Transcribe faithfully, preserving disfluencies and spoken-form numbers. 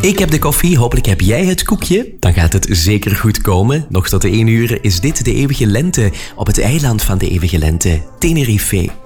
Ik heb de koffie, hopelijk heb jij het koekje. Dan gaat het zeker goed komen. Nog tot de één uur is dit de eeuwige lente op het eiland van de eeuwige lente, Tenerife.